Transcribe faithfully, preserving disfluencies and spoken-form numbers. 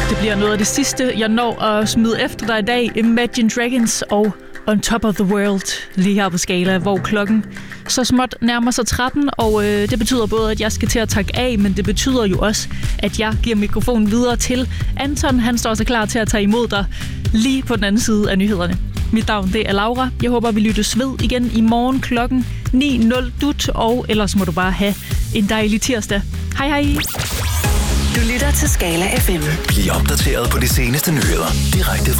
Det bliver noget af det sidste, jeg når at smide efter dig i dag. Imagine Dragons og On Top of the World lige her på Skala, hvor klokken så småt nærmer sig tretten, og øh, det betyder både, at jeg skal til at takke af, men det betyder jo også, at jeg giver mikrofonen videre til Anton. Han står så klar til at tage imod dig lige på den anden side af nyhederne. Mit navn, det er Laura. Jeg håber, vi lyttes ved igen i morgen klokken ni nul dut, og ellers må du bare have en dejlig tirsdag. Hej hej! Du lytter til Skala F M. Bliv opdateret på de seneste nyheder direkte